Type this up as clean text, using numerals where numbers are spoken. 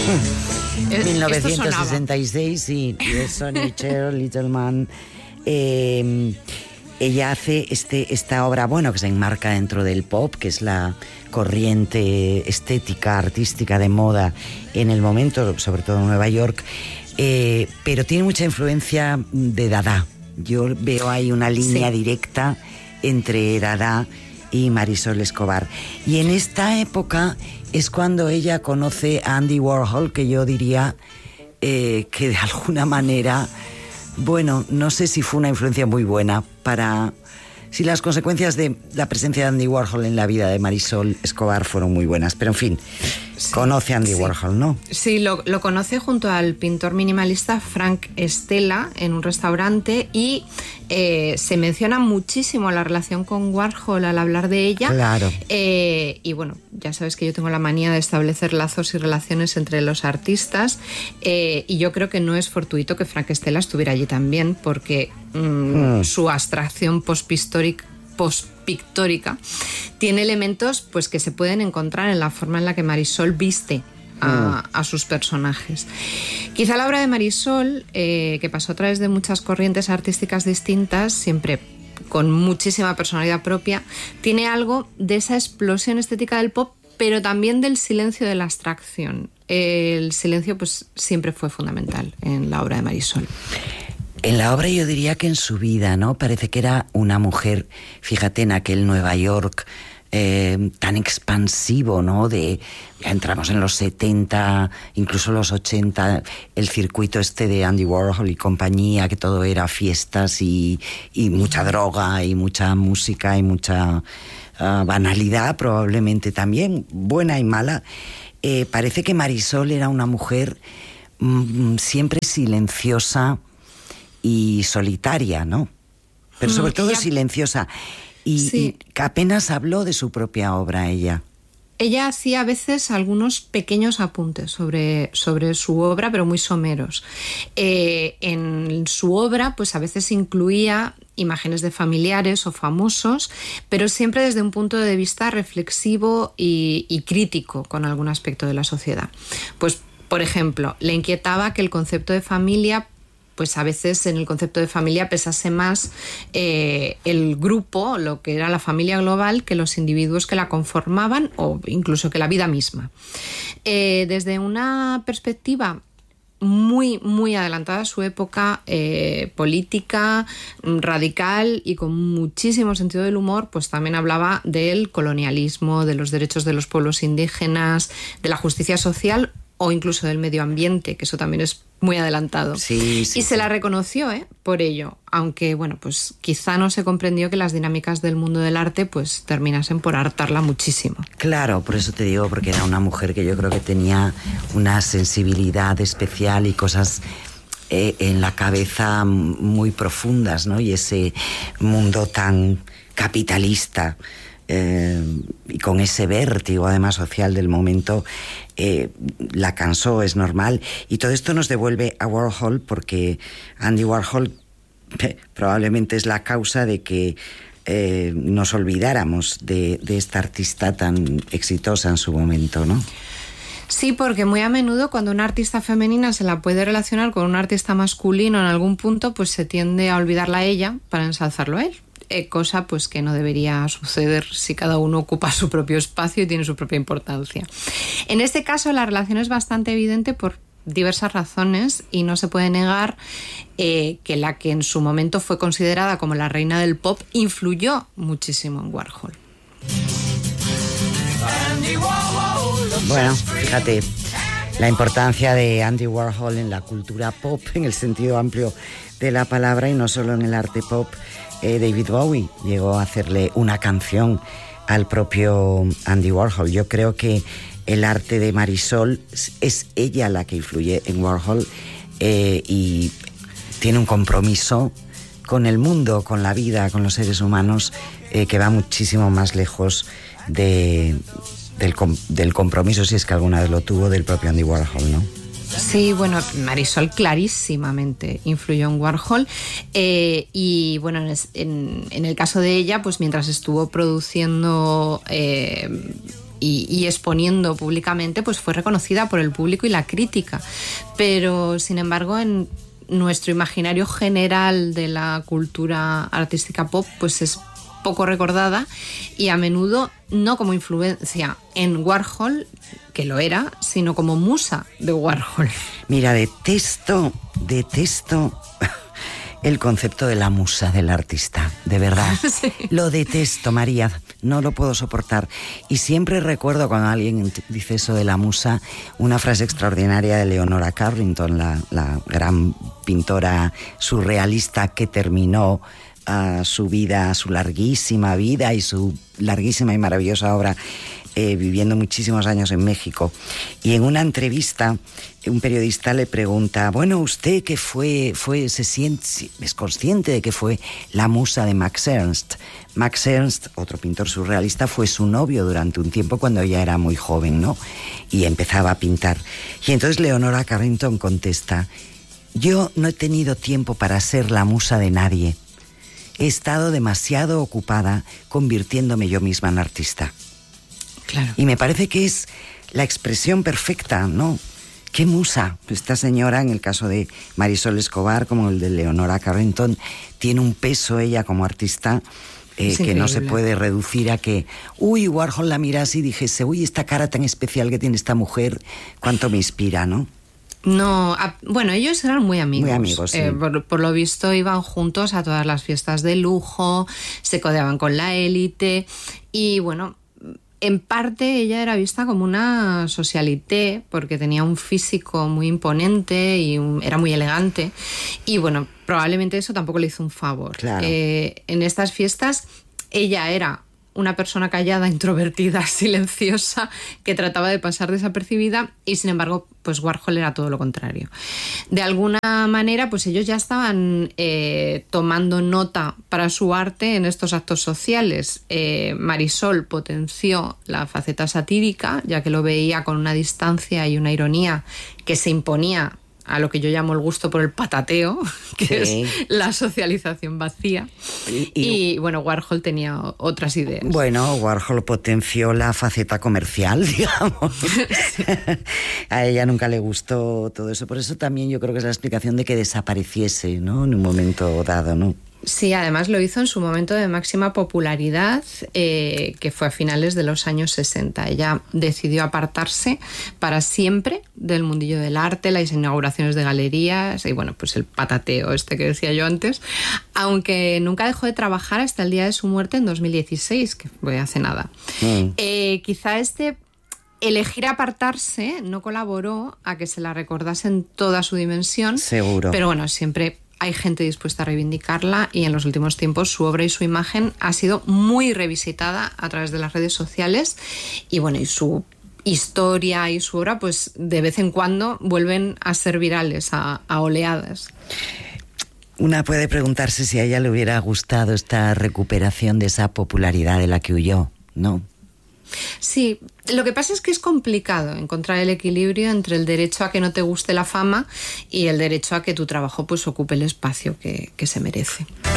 1966, y Sonny Cher, Little Man. Ella hace esta obra, bueno, que se enmarca dentro del pop, que es la corriente estética, artística de moda en el momento, sobre todo en Nueva York, pero tiene mucha influencia de Dada. Yo veo ahí una línea directa entre Dada y Marisol Escobar. Y en esta época es cuando ella conoce a Andy Warhol, que yo diría que de alguna manera, bueno, no sé si fue una influencia muy buena si las consecuencias de la presencia de Andy Warhol en la vida de Marisol Escobar fueron muy buenas. Pero en fin, sí, conoce a Andy Warhol, ¿no? Sí, lo conoce junto al pintor minimalista Frank Stella en un restaurante, y se menciona muchísimo la relación con Warhol al hablar de ella. Claro. Y bueno, ya sabes que yo tengo la manía de establecer lazos y relaciones entre los artistas, y yo creo que no es fortuito que Frank Stella estuviera allí también, porque su abstracción pospictórica tiene elementos pues que se pueden encontrar en la forma en la que Marisol viste a sus personajes. Quizá la obra de Marisol, que pasó a través de muchas corrientes artísticas distintas, siempre con muchísima personalidad propia, tiene algo de esa explosión estética del pop, pero también del silencio de la abstracción. El silencio pues siempre fue fundamental en la obra de Marisol. En la obra yo diría que en su vida, ¿no? Parece que era una mujer, fíjate, en aquel Nueva York tan expansivo, ¿no? Ya entramos en los 70, incluso los 80, el circuito de Andy Warhol y compañía, que todo era fiestas y mucha droga y mucha música y mucha banalidad, probablemente también, buena y mala. Parece que Marisol era una mujer siempre silenciosa y solitaria, ¿no? Pero sobre todo silenciosa. Y que apenas habló de su propia obra ella. Ella hacía a veces algunos pequeños apuntes sobre su obra, pero muy someros. En su obra, pues a veces incluía imágenes de familiares o famosos, pero siempre desde un punto de vista reflexivo y crítico con algún aspecto de la sociedad. Pues, por ejemplo, le inquietaba que el concepto de familia, pues a veces en el concepto de familia pesase más el grupo, lo que era la familia global, que los individuos que la conformaban o incluso que la vida misma. Desde una perspectiva muy, muy adelantada a su época, política, radical y con muchísimo sentido del humor, pues también hablaba del colonialismo, de los derechos de los pueblos indígenas, de la justicia social o incluso del medio ambiente, que eso también es muy adelantado. Sí, se la reconoció por ello, aunque bueno, pues quizá no se comprendió que las dinámicas del mundo del arte pues terminasen por hartarla muchísimo. Claro, por eso te digo, porque era una mujer que yo creo que tenía una sensibilidad especial y cosas en la cabeza muy profundas, ¿no? Y ese mundo tan capitalista y con ese vértigo además social del momento, la cansó, es normal. Y todo esto nos devuelve a Warhol, porque Andy Warhol probablemente es la causa de que nos olvidáramos de esta artista tan exitosa en su momento, ¿no? Sí, porque muy a menudo cuando una artista femenina se la puede relacionar con un artista masculino en algún punto, pues se tiende a olvidarla a ella para ensalzarlo a él. Cosa pues que no debería suceder si cada uno ocupa su propio espacio y tiene su propia importancia. En este caso la relación es bastante evidente por diversas razones, y no se puede negar que la que en su momento fue considerada como la reina del pop influyó muchísimo en Warhol. Bueno, fíjate la importancia de Andy Warhol en la cultura pop, en el sentido amplio de la palabra, y no solo en el arte pop. David Bowie llegó a hacerle una canción al propio Andy Warhol. Yo creo que el arte de Marisol es ella la que influye en Warhol, y tiene un compromiso con el mundo, con la vida, con los seres humanos, que va muchísimo más lejos del compromiso, si es que alguna vez lo tuvo, del propio Andy Warhol, ¿no? Sí, bueno, Marisol clarísimamente influyó en Warhol, y bueno, en el caso de ella, pues mientras estuvo produciendo y exponiendo públicamente, pues fue reconocida por el público y la crítica. Pero, sin embargo, en nuestro imaginario general de la cultura artística pop, pues es poco recordada y a menudo no como influencia en Warhol, que lo era, sino como musa de Warhol. Mira, detesto el concepto de la musa del artista, de verdad. Sí. Lo detesto, María, no lo puedo soportar. Y siempre recuerdo cuando alguien dice eso de la musa, una frase extraordinaria de Leonora Carrington, la gran pintora surrealista que terminó su vida, su larguísima vida y su larguísima y maravillosa obra viviendo muchísimos años en México. Y en una entrevista, un periodista le pregunta, bueno, ¿usted qué es consciente de que fue la musa de Max Ernst? Max Ernst, otro pintor surrealista, fue su novio durante un tiempo cuando ella era muy joven, ¿no? Y empezaba a pintar. Y entonces Leonora Carrington contesta, yo no he tenido tiempo para ser la musa de nadie. He estado demasiado ocupada convirtiéndome yo misma en artista. Claro. Y me parece que es la expresión perfecta, ¿no? ¡Qué musa! Esta señora, en el caso de Marisol Escobar, como el de Leonora Carrington, tiene un peso ella como artista que no se puede reducir a que, uy, Warhol la mirase y dijese, uy, esta cara tan especial que tiene esta mujer, cuánto me inspira, ¿no? No, bueno, ellos eran muy amigos. Muy amigos, sí. Por lo visto iban juntos a todas las fiestas de lujo, se codeaban con la élite y bueno, en parte ella era vista como una socialité porque tenía un físico muy imponente y era muy elegante y bueno, probablemente eso tampoco le hizo un favor. Claro. En estas fiestas ella era una persona callada, introvertida, silenciosa, que trataba de pasar desapercibida y sin embargo, pues Warhol era todo lo contrario. De alguna manera, pues ellos ya estaban tomando nota para su arte en estos actos sociales. Marisol potenció la faceta satírica, ya que lo veía con una distancia y una ironía que se imponía a lo que yo llamo el gusto por el patateo, que es la socialización vacía. Y bueno, Warhol tenía otras ideas. Bueno, Warhol potenció la faceta comercial, digamos. Sí. A ella nunca le gustó todo eso. Por eso también yo creo que es la explicación de que desapareciese, ¿no? En un momento dado, ¿no? Sí, además lo hizo en su momento de máxima popularidad, que fue a finales de los años 60. Ella decidió apartarse para siempre del mundillo del arte, las inauguraciones de galerías y bueno, pues el patateo este que decía yo antes, aunque nunca dejó de trabajar hasta el día de su muerte en 2016, que fue hace nada. Quizá elegir apartarse no colaboró a que se la recordase en toda su dimensión. Seguro. Pero bueno, siempre hay gente dispuesta a reivindicarla y en los últimos tiempos su obra y su imagen ha sido muy revisitada a través de las redes sociales y bueno, y su historia y su obra pues de vez en cuando vuelven a ser virales a oleadas. Una puede preguntarse si a ella le hubiera gustado esta recuperación de esa popularidad de la que huyó, ¿no? Sí, lo que pasa es que es complicado encontrar el equilibrio entre el derecho a que no te guste la fama y el derecho a que tu trabajo pues ocupe el espacio que se merece.